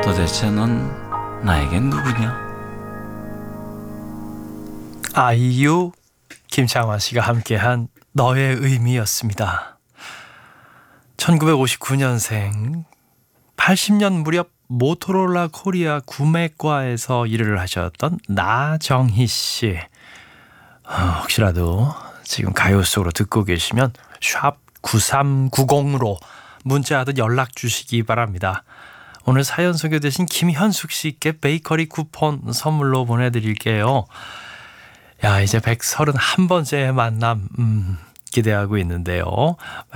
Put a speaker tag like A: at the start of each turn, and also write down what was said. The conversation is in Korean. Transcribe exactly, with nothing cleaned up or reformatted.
A: 도대체 넌 나에겐 누구냐?
B: 아이유, 김창완 씨가 함께한 너의 의미였습니다. 천구백오십구 년생, 팔십 년 무렵 모토로라 코리아 구매과에서 일을 하셨던 나정희 씨. 어, 혹시라도 지금 가요 속으로 듣고 계시면 샵 구삼구공으로 문자하듯 연락 주시기 바랍니다. 오늘 사연 소개되신 김현숙 씨께 베이커리 쿠폰 선물로 보내드릴게요. 야, 이제 백삼십일 번째 만남 음, 기대하고 있는데요.